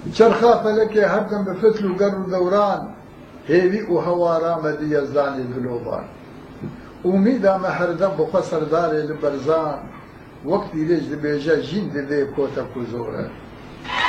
چرخا فلکی هردم به فتل و گر و دوران هیوی و هوارا مدی یزدانی دلوبان امیدم هردم بخوا سردار لبرزان وقتی ریج دبیجه جین دده کوتا کزوره